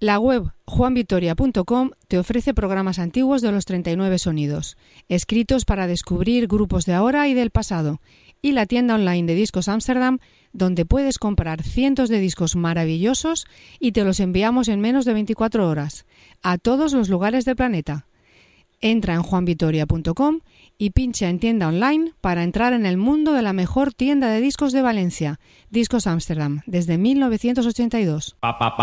La web juanvitoria.com te ofrece programas antiguos de los 39 sonidos, escritos para descubrir grupos de ahora y del pasado, y la tienda online de Discos Amsterdam, donde puedes comprar cientos de discos maravillosos y te los enviamos en menos de 24 horas, a todos los lugares del planeta. Entra en juanvitoria.com y pincha en tienda online para entrar en el mundo de la mejor tienda de discos de Valencia, Discos Amsterdam, desde 1982.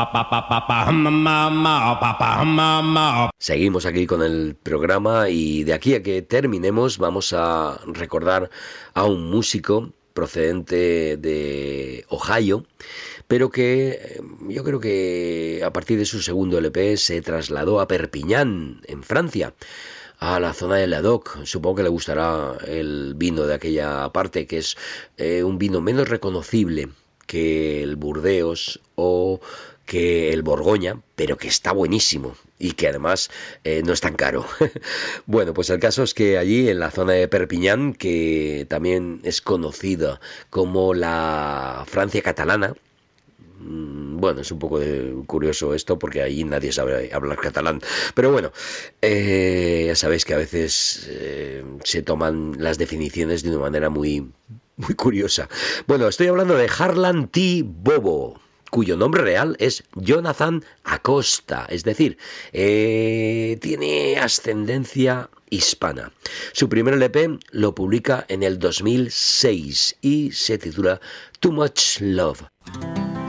Seguimos aquí con el programa y de aquí a que terminemos vamos a recordar a un músico procedente de Ohio, pero que yo creo que a partir de su segundo LP se trasladó a Perpiñán, en Francia, a la zona de Languedoc. Supongo que le gustará el vino de aquella parte, que es un vino menos reconocible que el Burdeos o que el Borgoña, pero que está buenísimo y que además no es tan caro. Bueno, pues el caso es que allí en la zona de Perpiñán, que también es conocida como la Francia catalana, bueno, es un poco curioso esto porque ahí nadie sabe hablar catalán, pero bueno, ya sabéis que a veces se toman las definiciones de una manera muy curiosa. Bueno, estoy hablando de Harlan T. Bobo, cuyo nombre real es Jonathan Acosta, es decir, tiene ascendencia hispana. Su primer LP lo publica en el 2006 y se titula Too Much Love.